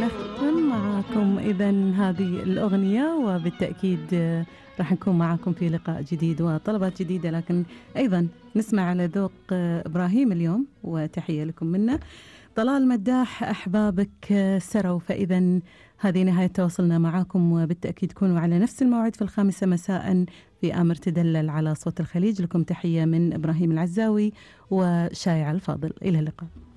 نختم معاكم إذن هذه الأغنية، وبالتأكيد راح نكون معاكم في لقاء جديد وطلبات جديدة، لكن أيضا نسمع على ذوق إبراهيم اليوم، وتحية لكم منا. طلال مداح أحبابك سروا. فإذا هذه نهاية تواصلنا معاكم، وبالتأكيد كونوا على نفس الموعد في 5 مساء في آمر تدلل على صوت الخليج. لكم تحية من إبراهيم العزاوي وشايع الفاضل، إلى اللقاء.